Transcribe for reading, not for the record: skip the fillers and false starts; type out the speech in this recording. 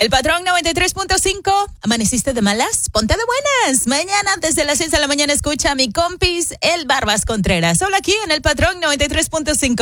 El Patrón 93.5. ¿Amaneciste de malas? Ponte de buenas. Mañana desde las 6 de la mañana escucha a mi compis, el Barbas Contreras. Solo aquí en el Patrón 93.5.